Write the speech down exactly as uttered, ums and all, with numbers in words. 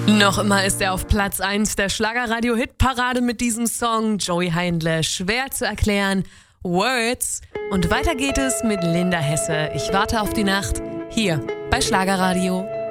Noch immer ist er auf Platz eins der Schlagerradio-Hitparade mit diesem Song. Joey Heindle, schwer zu erklären, Words. Und weiter geht es mit Linda Hesse. Ich warte auf die Nacht, hier bei Schlagerradio.